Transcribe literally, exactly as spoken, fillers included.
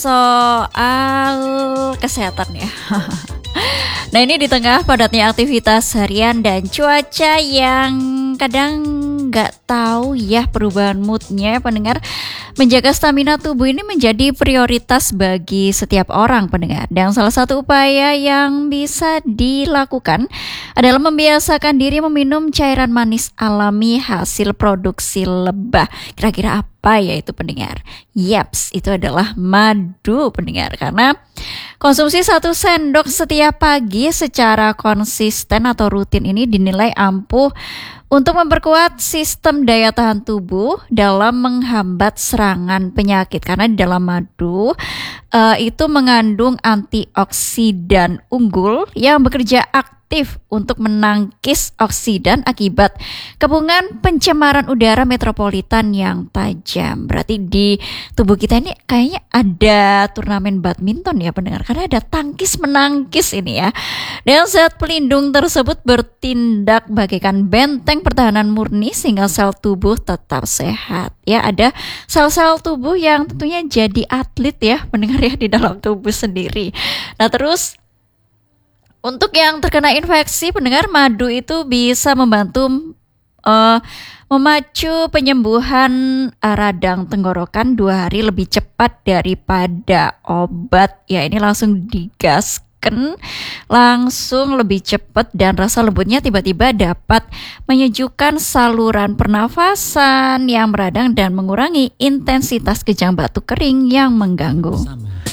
Soal kesehatan ya. Nah ini di tengah padatnya aktivitas harian dan cuaca yang kadang nggak tahu ya perubahan moodnya pendengar, menjaga stamina tubuh ini menjadi prioritas bagi setiap orang pendengar. Dan salah satu upaya yang bisa dilakukan adalah membiasakan diri meminum cairan manis alami hasil produksi lebah. Kira-kira apa ya itu pendengar? Yaps, itu adalah madu pendengar. Karena konsumsi satu sendok setiap pagi secara konsisten atau rutin ini dinilai ampuh untuk memperkuat sistem daya tahan tubuh dalam menghambat serangan penyakit. Karena di dalam madu uh, itu mengandung antioksidan unggul yang bekerja aktif untuk menangkis oksidan akibat kepungan pencemaran udara metropolitan yang tajam. Berarti di tubuh kita ini kayaknya ada turnamen badminton ya pendengar, karena ada tangkis menangkis ini ya. Dan zat pelindung tersebut bertindak bagaikan benteng pertahanan murni sehingga sel tubuh tetap sehat. Ya, ada sel-sel tubuh yang tentunya jadi atlet ya pendengar ya di dalam tubuh sendiri. Nah terus untuk yang terkena infeksi pendengar, madu itu bisa membantu uh, memacu penyembuhan uh, radang tenggorokan dua hari lebih cepat daripada obat. Ya ini langsung digaskan, langsung lebih cepat dan rasa lembutnya tiba-tiba dapat menyejukkan saluran pernafasan yang meradang dan mengurangi intensitas kejang batuk kering yang mengganggu. Sama.